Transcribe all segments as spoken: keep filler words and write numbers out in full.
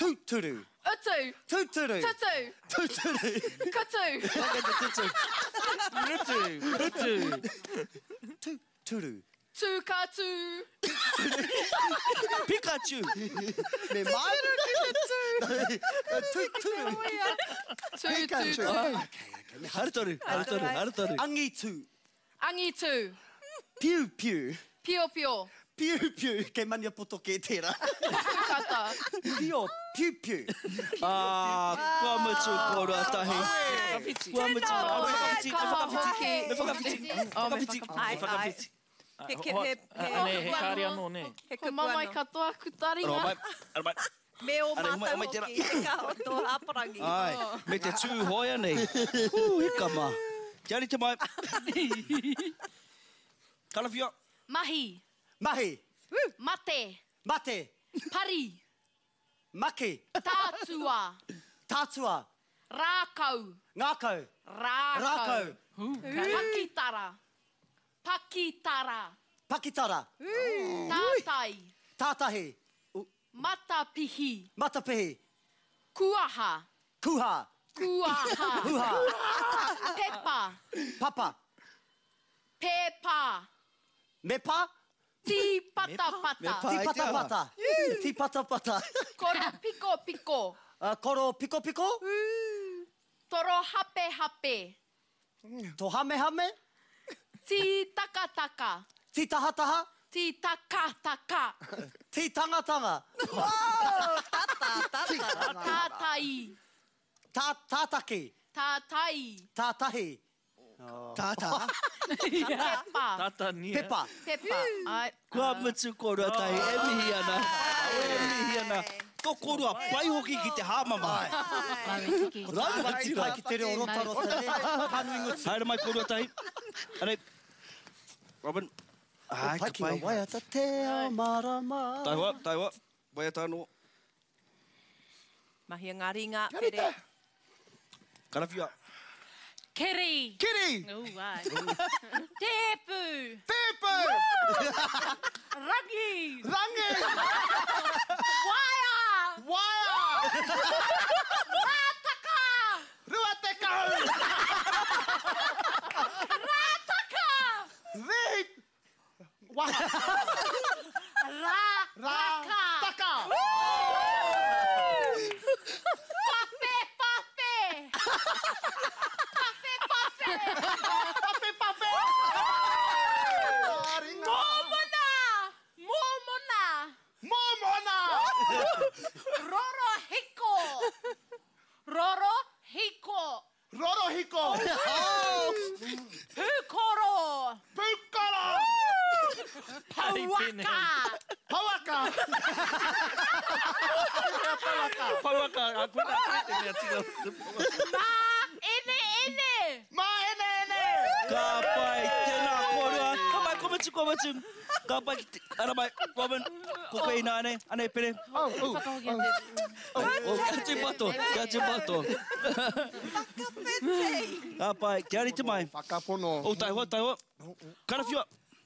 Tuturu. Utu. Tuturu. Tutu. Tuturu. Kutu. Tutu. Tutu. Tuturu. Tukatu. Pikachu. Me mai? Tuturu. Tutu. Harutoru. Harutoru. Harutoru. Angitu. Angitu. Piu piu. Pio pio. Piu piu. Ke mania poto ke tera. Tukata. Pio. Piu piu. Ah, kua mutu korua tahi. Kua mutu. Whakawhiti. Whakawhiti. Me whakawhiti. Whakawhiti. Whakawhiti. He ke he Ane, he kāre anō, ne. he Ko mamai katoa kutaringa. Aro mai. Aro mai. Me o Ane, mata umai- umai tēnā. hoki, he ka hoto haparangi. Ai, me te tū hoia nei. Hū, hika mā. Te ari te mai. Kalawhia. Mahi. Mahi. Mate. Mate. Pari. Maki. Tātua. Tātua. Rākau. Ngākau. Rākau. Rākau. Pakitara. Pakitara. Pakitara. Tātai. Tātahi. Matapihi. Matapihi. Kuaha. Kuha. Kuaha. Kuha. Pepa. Papa. Pepa. Mepa. Ti pata pata. Mepa. Ti pata pata. Ti pata pata. Koro piko piko. Uh, koro piko piko. Toro hape hape. To hame hame. Ti taka taka. Ti taha taha. Ti taka taka. Ti tanga tanga. Tātai. Tā tātaki. Tātai. Tātahi. Tata. Pepa. Tata nia. Pepa. Pepa. Ai. Kua mutu korua tahi. E mihi ana. E mihi ana. Tō korua pai hoki ki te hāmama. Rau wati pai ki te reo rota rota. Panu ingutu. Haere mai korua tahi. Anei. Robin. Ai, ka Paki pai. o waia ta te ao marama. Taiwa, taiwa. Waia tāno. Mahi ngā ringa, pere. Karawhia. Kiri. Kiri. Oh, ai. Tepu. Tepu. Rangi. Rangi. Waia. Waia. Rātaka. Ruateka. Rātaka. Rei. Waha. Rā. Rā. Taka. Pape. Pape. Pape. Pape. Pape pape. Momona. Momona. Momona. Roro hiko. Roro hiko. Roro hiko. Pukoro. Pukara. Pauaka. Pauaka. Pauaka, a kuna pete mea tika. Ma ene ene. Ma ene ene. Ka pai tēnā korua. Ka pai komitu komitu. Ka pai ki te... Ara mai, Robin. Ko koe ina ane. Ane pere. Oh, oh. Oh, kia te pato. Kia te pato. Ka pai, te ari te mai. Whakapono. O taiwa, taiwa. Karawhia.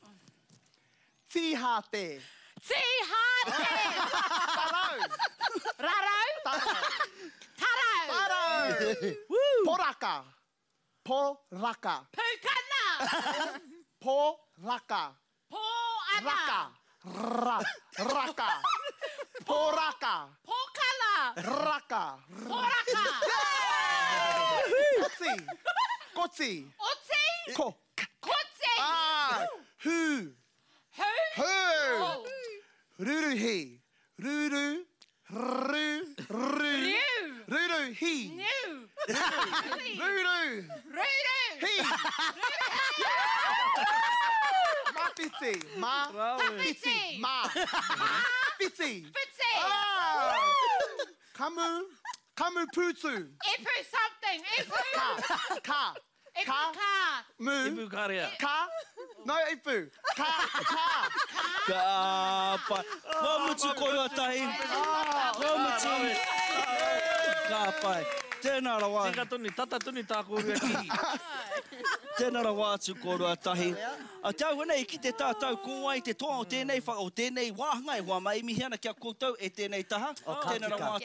Tihate. Tihate. Tarau. Rarau. Tarau. Tarau. Tarau. Poraka. Poraka. Pukana. Poraka. Po ana. Raka. Ra. Raka. Poraka. Pokala. Raka. Poraka. Kotsi. Kotsi. Oti. Ko. Kotsi. Ah. Hu. Hu. Hu. Oh. Ruruhi. Ruru. Ru. Ru. Riu. Ruruhi. New. Ruru. Ruru. Hi. Ma piti. Ma. Tapiti. Ma. Piti. Fitzy. Ah. Kamu. Kamu putu. Ipu something. Ipu. Ka. Ka. Ipu Ka. ka. Mu. Ipu kārea. Ka. No, ipu. Ka. Ka. Ka pai. Kua mutu korua tahi. Kua mutu. Ka pai. Tēnā rawa. Tika tuni, tata tuni tā kōrua kihi. Tēnā rawa atu korua tahi. A tau nei ki te tātou kōai te toa o tēnei wha o tēnei wāhanga e hoa mai mihi ana kia koutou e tēnei taha. Tēnā rawa